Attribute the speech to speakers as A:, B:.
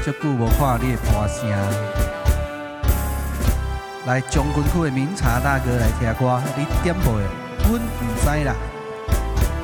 A: 足久无看你的歌声。来，将军区的明茶大哥来听歌，你点播的，阮唔知啦。